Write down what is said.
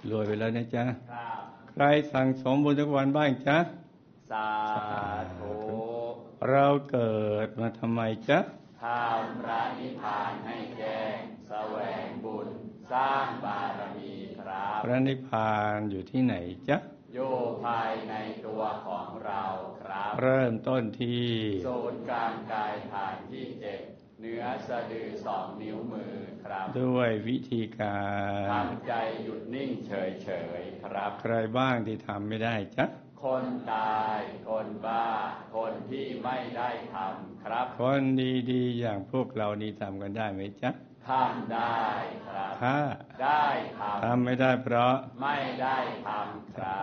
รวยไปแล้วนะจ๊ะครับใครสั่งสมบุญทุกวันบ้างจ๊ะสาธุเราเกิดมาทำไมจ๊ะทำพระนิพพานให้แจ้งแสวงบุญสร้างบารมีครับพระนิพพานอยู่ที่ไหนจ๊ะอยู่ภายในตัวของเราครับเริ่มต้นที่ศูนย์กลางกายฐานที่7เหนือสะดือ2 นิ้วมือครับด้วยวิธีการทำใจหยุดนิ่งเฉยๆครับใครบ้างที่ทำไม่ได้จ๊ะคนตายคนบ้าคนที่ไม่ได้ทำครับคนดีๆอย่างพวกเรานี่ทำกันได้ไหมจ๊ะทำได้ครับถ้าได้ททำไม่ได้เพราะำไม่ได้ทำครับ